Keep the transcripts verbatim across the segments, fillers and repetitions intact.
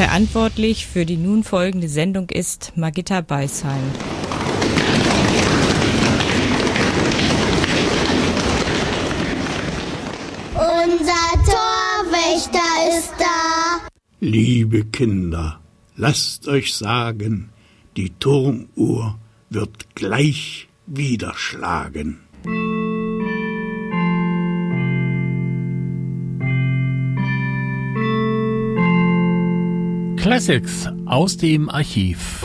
Verantwortlich für die nun folgende Sendung ist Margitta Beisheim. Unser Torwächter ist da. Liebe Kinder, lasst euch sagen, die Turmuhr wird gleich wieder schlagen. Classics aus dem Archiv.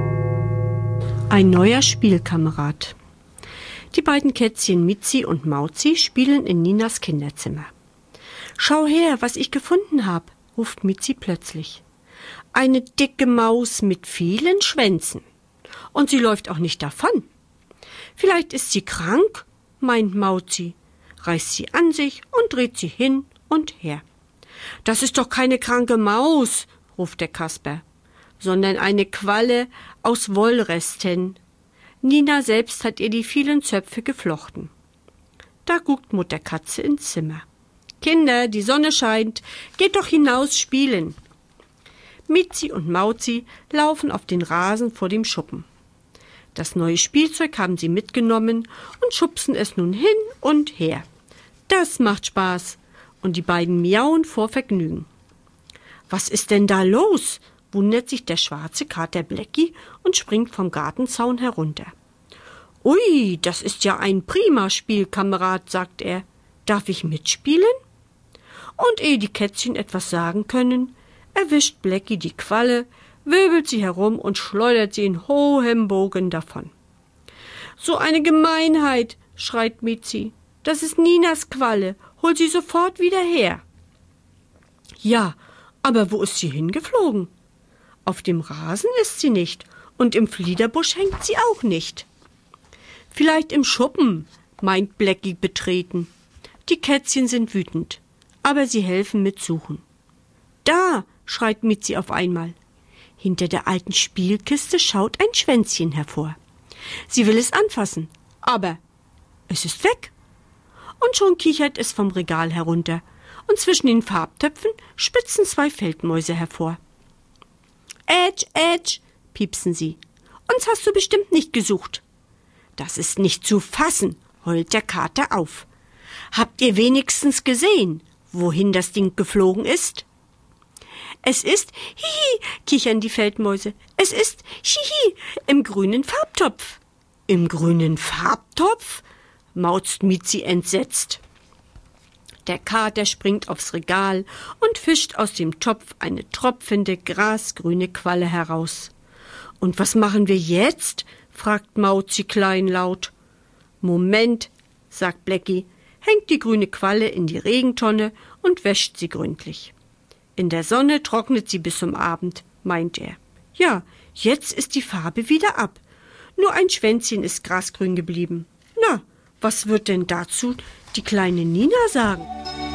Ein neuer Spielkamerad. Die beiden Kätzchen Mizi und Mauzi spielen in Ninas Kinderzimmer. »Schau her, was ich gefunden habe«, ruft Mizi plötzlich. »Eine dicke Maus mit vielen Schwänzen. Und sie läuft auch nicht davon. Vielleicht ist sie krank«, meint Mauzi, reißt sie an sich und dreht sie hin und her. »Das ist doch keine kranke Maus«, ruft der Kasper, »sondern eine Qualle aus Wollresten. Nina selbst hat ihr die vielen Zöpfe geflochten.« Da guckt Mutter Katze ins Zimmer. »Kinder, die Sonne scheint, geht doch hinaus spielen.« Mizi und Mauzi laufen auf den Rasen vor dem Schuppen. Das neue Spielzeug haben sie mitgenommen und schubsen es nun hin und her. Das macht Spaß und die beiden miauen vor Vergnügen. »Was ist denn da los?«, wundert sich der schwarze Kater Blecki und springt vom Gartenzaun herunter. »Ui, das ist ja ein prima Spielkamerad«, sagt er. »Darf ich mitspielen?« Und ehe die Kätzchen etwas sagen können, erwischt Blecki die Qualle, wirbelt sie herum und schleudert sie in hohem Bogen davon. »So eine Gemeinheit«, schreit Mizi. »Das ist Ninas Qualle. Hol sie sofort wieder her.« »Ja, aber wo ist sie hingeflogen? Auf dem Rasen ist sie nicht und im Fliederbusch hängt sie auch nicht.« »Vielleicht im Schuppen«, meint Blecki betreten. Die Kätzchen sind wütend, aber sie helfen mit suchen. »Da«, schreit Mizi auf einmal. Hinter der alten Spielkiste schaut ein Schwänzchen hervor. Sie will es anfassen, aber es ist weg. Und schon kichert es vom Regal herunter. Und zwischen den Farbtöpfen spitzen zwei Feldmäuse hervor. »Ätsch, Ätsch«, piepsen sie. »Uns hast du bestimmt nicht gesucht.« »Das ist nicht zu fassen«, heult der Kater auf. »Habt ihr wenigstens gesehen, wohin das Ding geflogen ist?« »Es ist, hihi«, kichern die Feldmäuse. »Es ist, hihi, im grünen Farbtopf.« »Im grünen Farbtopf?«, mauzt Mizi entsetzt. Der Kater springt aufs Regal und fischt aus dem Topf eine tropfende, grasgrüne Qualle heraus. »Und was machen wir jetzt?«, fragt Mauzi kleinlaut. »Moment«, sagt Blecki, hängt die grüne Qualle in die Regentonne und wäscht sie gründlich. In der Sonne trocknet sie bis zum Abend, meint er. Ja, jetzt ist die Farbe wieder ab. Nur ein Schwänzchen ist grasgrün geblieben. Na, was wird denn dazu die kleine Nina sagen?